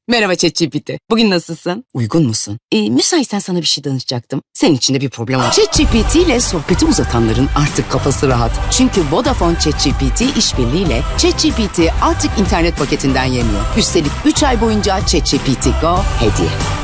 Merhaba ChatGPT. Bugün nasılsın? Uygun musun? Müsaitsen sana bir şey danışacaktım. Senin için de bir problem var. ChatGPT ile sohbeti uzatanların artık kafası rahat. Çünkü Vodafone ChatGPT işbirliğiyle ChatGPT artık internet paketinden yemiyor. Üstelik 3 ay boyunca ChatGPT Go hediye.